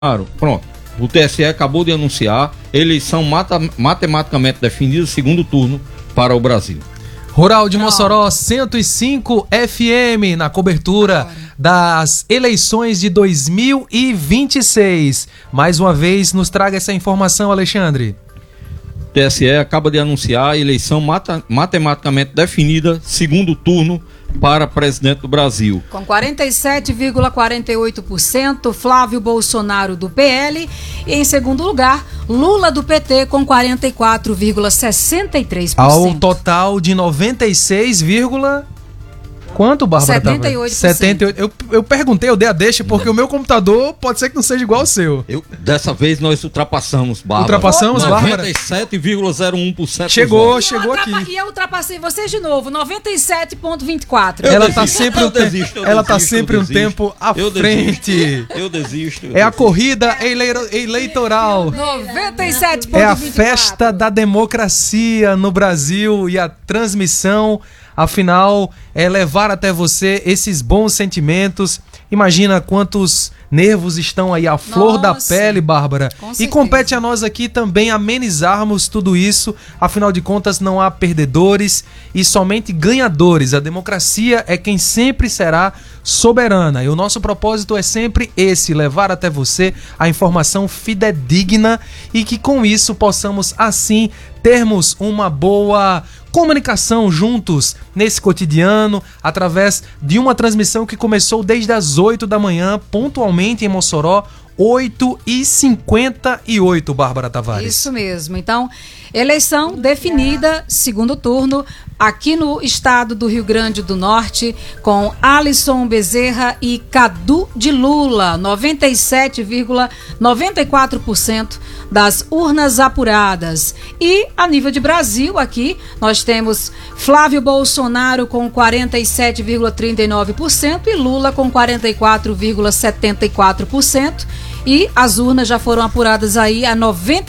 Pronto. O TSE acabou de anunciar eleição matematicamente definida, segundo turno para o Brasil. Rural de Mossoró 105 FM na cobertura das eleições de 2026. Mais uma vez, nos traga essa informação, Alexandre. O TSE acaba de anunciar a eleição matematicamente definida, segundo turno para presidente do Brasil. Com 47,48%, Flávio Bolsonaro do PL e em segundo lugar, Lula do PT com 44,63%. Ao total de 96, quanto, Bárbara? 78%. 78%. Eu perguntei, eu dei a deixa, porque o meu computador pode ser que não seja igual ao seu. Dessa vez nós ultrapassamos, Bárbara. Ultrapassamos, Bárbara? 97,01%. Chegou aqui. E eu ultrapassei vocês de novo, 97,24%. Ela está sempre um tempo à frente. Eu desisto. É a corrida eleitoral. 97,24%. É a festa da democracia no Brasil e a transmissão, afinal, é levar até você esses bons sentimentos. Imagina quantos nervos estão aí à flor da pele, Bárbara. E compete a nós aqui também amenizarmos tudo isso. Afinal de contas, não há perdedores e somente ganhadores. A democracia é quem sempre será soberana. E o nosso propósito é sempre esse, levar até você a informação fidedigna e que com isso possamos, assim, termos uma boa comunicação juntos nesse cotidiano, através de uma transmissão que começou desde as 8 da manhã, pontualmente em Mossoró, 8h58, Bárbara Tavares. Isso mesmo. Então, eleição definida, segundo turno, aqui no estado do Rio Grande do Norte, com Alisson Bezerra e Cadu de Lula, 97,94% das urnas apuradas. E a nível de Brasil, aqui, nós temos Flávio Bolsonaro com 47,39% e Lula com 44,74%. E as urnas já foram apuradas aí a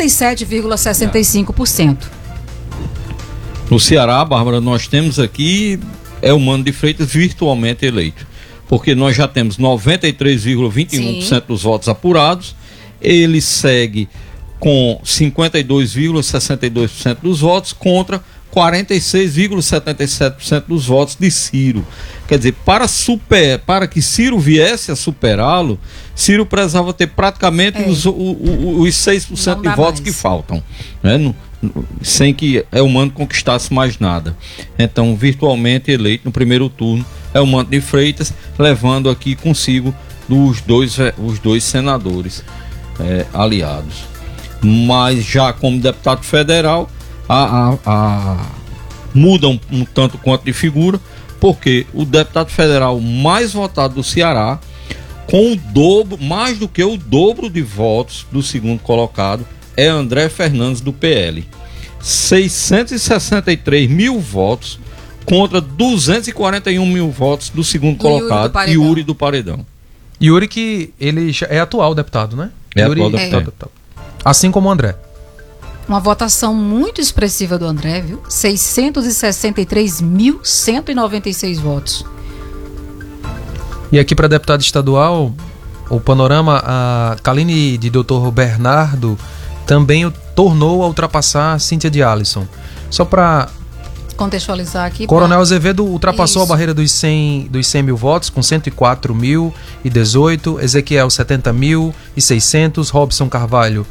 97,65%. No Ceará, Bárbara, nós temos aqui o Mano de Freitas virtualmente eleito, porque nós já temos 93,21% dos votos apurados, ele segue com 52,62% dos votos contra 46,77% dos votos de Ciro. Quer dizer, para que Ciro viesse a superá-lo, Ciro precisava ter praticamente os 6% de votos que faltam, né? Sem que Eumano conquistasse mais nada. Então, virtualmente eleito no primeiro turno, Eumano de Freitas, levando aqui consigo os dois senadores aliados. Mas já como deputado federal, muda um tanto quanto de figura, porque o deputado federal mais votado do Ceará, com o dobro, mais do que o dobro de votos do segundo colocado, é André Fernandes do PL. 663 mil votos contra 241 mil votos do segundo colocado, Yuri do Paredão. Yuri, que ele é atual deputado, né? Atual deputado. Assim como o André. Uma votação muito expressiva do André, viu? 663.196 votos. E aqui para deputado estadual, o panorama, a Kaline de Dr. Bernardo também tornou a ultrapassar a Cíntia de Alisson. Só para contextualizar aqui. Coronel Azevedo ultrapassou a barreira dos 100 mil votos com 104.018, Ezequiel 70.600, Robson Carvalho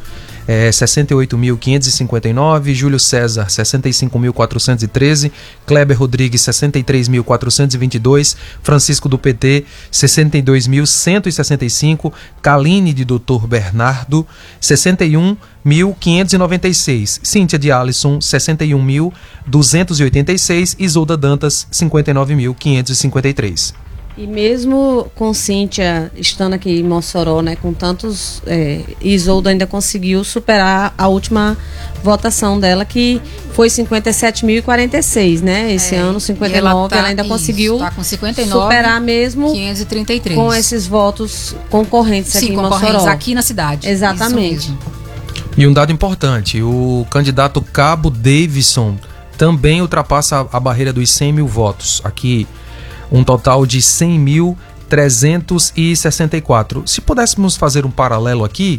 68.559, Júlio César 65.413, Kleber Rodrigues 63.422, Francisco do PT 62.165, Kaline de Dr. Bernardo 61.596, Cíntia de Alisson 61.286, Isolda Dantas 59.553. E mesmo com Cíntia estando aqui em Mossoró, né, com tantos, Isolda ainda conseguiu superar a última votação dela, que foi 57.046, né? Esse ano, 59, ela ainda conseguiu com 59, superar mesmo 533. Com esses votos concorrentes aqui em Mossoró. Aqui na cidade. Exatamente. E um dado importante, o candidato Cabo Davidson também ultrapassa a barreira dos 100 mil votos. Aqui, um total de 100.000 364. Se pudéssemos fazer um paralelo aqui,